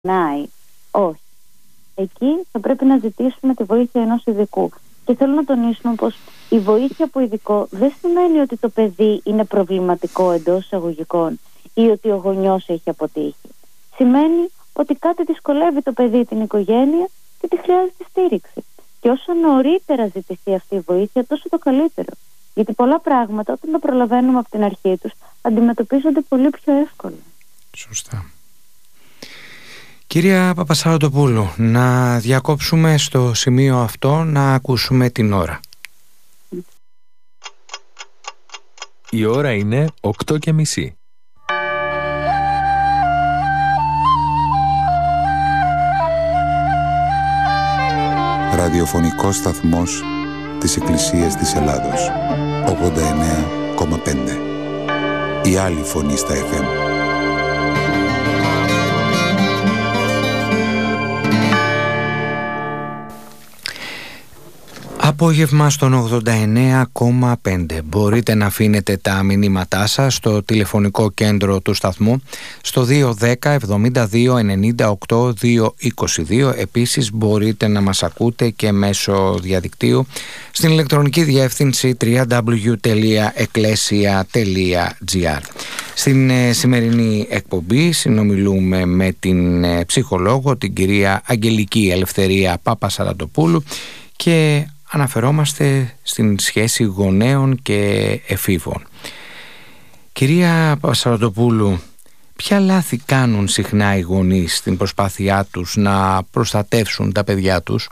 ξεχνάει. Όχι. Εκεί θα πρέπει να ζητήσουμε τη βοήθεια ενός ειδικού. Και θέλω να τονίσουμε πως η βοήθεια από ειδικό δεν σημαίνει ότι το παιδί είναι προβληματικό εντός εισαγωγικών ή ότι ο γονιός έχει αποτύχει. Σημαίνει ότι κάτι δυσκολεύει το παιδί, την οικογένεια και τη χρειάζεται στήριξη. Και όσο νωρίτερα ζητηθεί αυτή η βοήθεια, τόσο το καλύτερο. Γιατί πολλά πράγματα, όταν τα προλαβαίνουμε από την αρχή τους, αντιμετωπίζονται πολύ πιο εύκολα. Σωστά. Κυρία Παπασαραντοπούλου, να διακόψουμε στο σημείο αυτό να ακούσουμε την ώρα. Η ώρα είναι 8:30. Ραδιοφωνικός σταθμός της Εκκλησίας της Ελλάδος. 89,5. Η άλλη φωνή στα FM. Απόγευμα στον 89,5. Μπορείτε να αφήνετε τα μηνύματά σας στο τηλεφωνικό κέντρο του σταθμού στο 210 72 98 222. Επίσης μπορείτε να μας ακούτε και μέσω διαδικτύου στην ηλεκτρονική διεύθυνση www.ecclesia.gr. Στην σημερινή εκπομπή συνομιλούμε με την ψυχολόγο, την κυρία Αγγελική Ελευθερία Παπασαραντοπούλου, και αναφερόμαστε στην σχέση γονέων και εφήβων. Κυρία Παπασαραντοπούλου, ποια λάθη κάνουν συχνά οι γονείς στην προσπάθειά τους να προστατεύσουν τα παιδιά τους?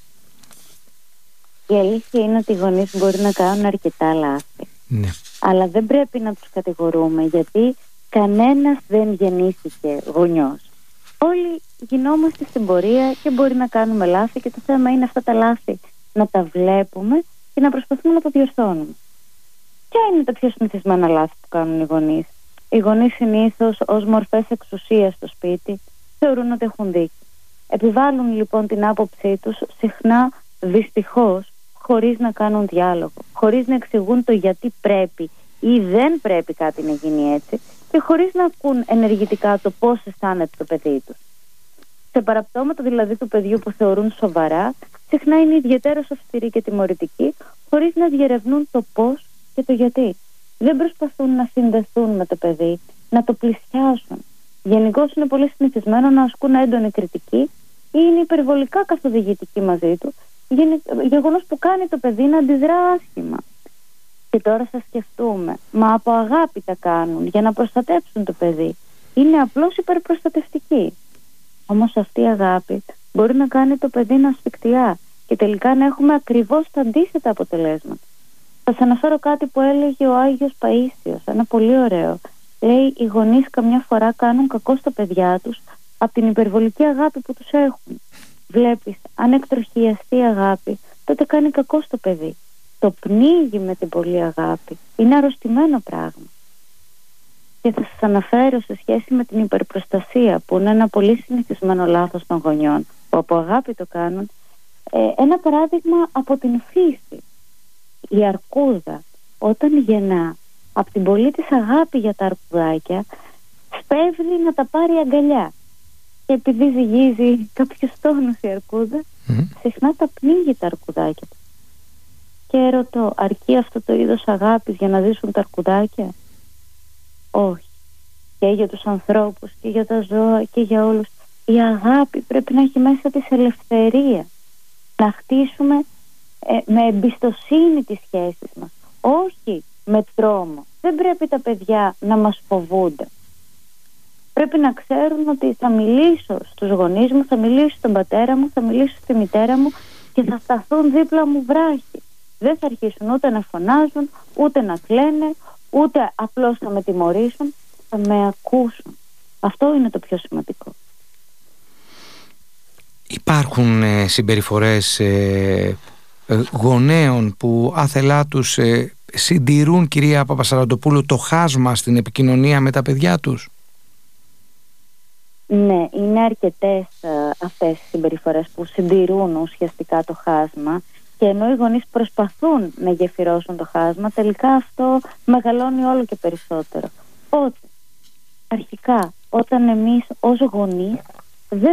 Η αλήθεια είναι ότι οι γονείς μπορεί να κάνουν αρκετά λάθη. Ναι. Αλλά δεν πρέπει να τους κατηγορούμε, γιατί κανένας δεν γεννήθηκε γονιός. Όλοι γινόμαστε στην πορεία και μπορεί να κάνουμε λάθη, και το θέμα είναι αυτά τα λάθη να τα βλέπουμε και να προσπαθούμε να τα διορθώνουμε. Ποια είναι τα πιο συνηθισμένα λάθη που κάνουν οι γονείς? Οι γονείς συνήθως ως μορφές εξουσίας στο σπίτι θεωρούν ότι έχουν δίκιο. Επιβάλλουν λοιπόν την άποψή τους, συχνά δυστυχώς χωρίς να κάνουν διάλογο, χωρίς να εξηγούν το γιατί πρέπει ή δεν πρέπει κάτι να γίνει έτσι, και χωρίς να ακούν ενεργητικά το πώς αισθάνεται το παιδί τους. Σε παραπτώματα δηλαδή του παιδιού που θεωρούν σοβαρά, συχνά είναι ιδιαίτερα αυστηροί και τιμωρητικοί, χωρίς να διερευνούν το πώς και το γιατί. Δεν προσπαθούν να συνδεθούν με το παιδί, να το πλησιάσουν. Γενικώς είναι πολύ συνηθισμένο να ασκούν έντονη κριτική ή είναι υπερβολικά καθοδηγητικοί μαζί του, γεγονός που κάνει το παιδί να αντιδρά άσχημα. Και τώρα θα σκεφτούμε, μα από αγάπη τα κάνουν για να προστατέψουν το παιδί. Είναι απλώς υπερπροστατευτικοί. Όμως αυτή η αγάπη μπορεί να κάνει το παιδί να ασφικτιά και τελικά να έχουμε ακριβώς τα αντίθετα αποτελέσματα. Θα σας αναφέρω κάτι που έλεγε ο Άγιος Παΐσιος, ένα πολύ ωραίο. Λέει, οι γονείς καμιά φορά κάνουν κακό στα παιδιά τους από την υπερβολική αγάπη που τους έχουν. Βλέπεις, αν εκτροχιαστεί η αγάπη, τότε κάνει κακό στο παιδί. Το πνίγει με την πολλή αγάπη. Είναι αρρωστημένο πράγμα. Και θα σας αναφέρω σε σχέση με την υπερπροστασία, που είναι ένα πολύ συνηθισμένο λάθος των γονιών, που από αγάπη το κάνουν, ένα παράδειγμα από την φύση. Η αρκούδα όταν γεννά, από την πολλή της αγάπη για τα αρκουδάκια, σπέβδει να τα πάρει αγκαλιά. Και επειδή ζυγίζει κάποιους τόνους η αρκούδα, συχνά τα πνίγει τα αρκουδάκια. Και ρωτώ, αρκεί αυτό το είδος αγάπης για να ζήσουν τα αρκουδάκια? Όχι. Και για τους ανθρώπους και για τα ζώα και για όλους, η αγάπη πρέπει να έχει μέσα της ελευθερία. Να χτίσουμε με εμπιστοσύνη τις σχέσεις μας, όχι με τρόμο. Δεν πρέπει τα παιδιά να μας φοβούνται. Πρέπει να ξέρουν ότι θα μιλήσω στους γονείς μου, θα μιλήσω στον πατέρα μου, θα μιλήσω στη μητέρα μου και θα σταθούν δίπλα μου βράχοι. Δεν θα αρχίσουν ούτε να φωνάζουν, ούτε να κλαίνε, ούτε απλώς θα με τιμωρήσουν, θα με ακούσουν. Αυτό είναι το πιο σημαντικό. Υπάρχουν συμπεριφορές γονέων που άθελά τους συντηρούν, κυρία Παπασαραντοπούλου, το χάσμα στην επικοινωνία με τα παιδιά τους? Ναι, είναι αρκετές αυτές οι συμπεριφορές που συντηρούν ουσιαστικά το χάσμα, και ενώ οι γονείς προσπαθούν να γεφυρώσουν το χάσμα, τελικά αυτό μεγαλώνει όλο και περισσότερο. Πότε? Αρχικά, όταν εμείς ως γονείς